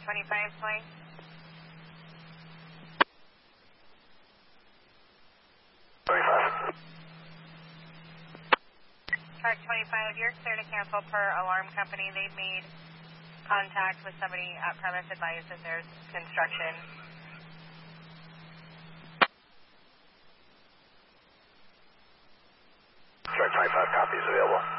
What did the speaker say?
25 swing. Track 25, you're clear to cancel per alarm company. They've made contact with somebody at premise, advised that there's construction. Track 25 copies available.